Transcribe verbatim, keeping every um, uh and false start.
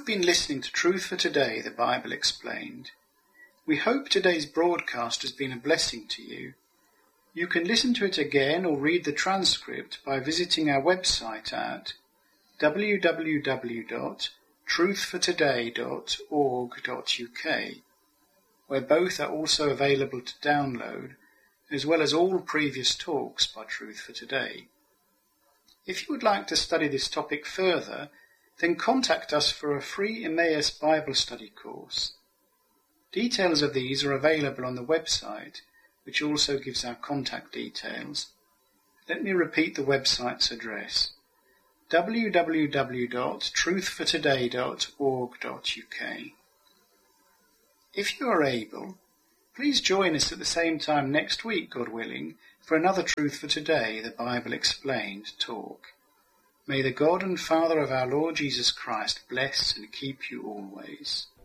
have been listening to Truth for Today, the Bible Explained. We hope today's broadcast has been a blessing to you. You can listen to it again or read the transcript by visiting our website at w w w dot truth for today dot org dot u k, where both are also available to download, as well as all previous talks by Truth for Today. If you would like to study this topic further, then contact us for a free Emmaus Bible study course. Details of these are available on the website, which also gives our contact details. Let me repeat the website's address: w w w dot truth for today dot org dot u k. If you are able, please join us at the same time next week, God willing, for another Truth for Today, the Bible Explained talk. May the God and Father of our Lord Jesus Christ bless and keep you always.